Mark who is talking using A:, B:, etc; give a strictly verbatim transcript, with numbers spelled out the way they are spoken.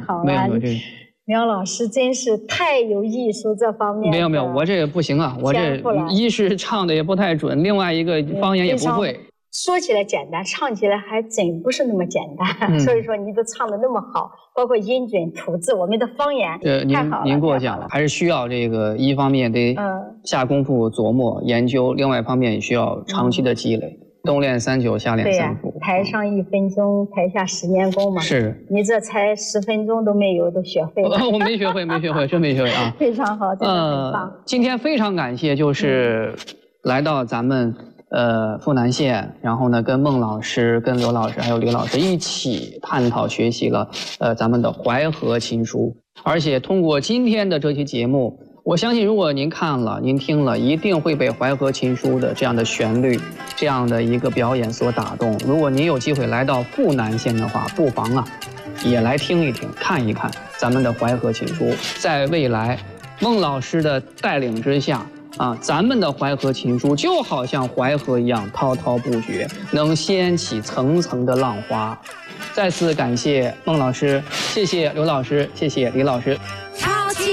A: 好啊。
B: 没有没有这个。
A: 苗老师真是太有艺术这方面。
B: 没有没有，我这不行啊，我这一是唱的也不太准，另外一个方言也不会。
A: 说起来简单，唱起来还真不是那么简单。嗯、所以说你都唱的那么好，包括音准、吐字，我们的方言，
B: 呃，您
A: 太好了
B: 您过奖了，还是需要这个一方面得下功夫琢磨研究，另外一方面也需要长期的积累。嗯冬练三九，夏练三伏。
A: 对呀、啊，台上一分钟，台下十年功嘛。
B: 是。
A: 你这才十分钟都没有，都学会了。
B: 我没学会，没学会，真没学会啊。
A: 非常好，真的很棒。
B: 呃，今天非常感谢，就是来到咱们呃富南县，然后呢，跟孟老师、跟刘老师还有李老师一起探讨学习了呃咱们的淮河琴书，而且通过今天的这期节目。我相信，如果您看了、您听了，一定会被淮河琴书的这样的旋律、这样的一个表演所打动。如果您有机会来到富南县的话，不妨啊，也来听一听、看一看咱们的淮河琴书。在未来，孟老师的带领之下，啊，咱们的淮河琴书就好像淮河一样滔滔不绝，能掀起层层的浪花。再次感谢孟老师，谢谢刘老师，谢谢李老师。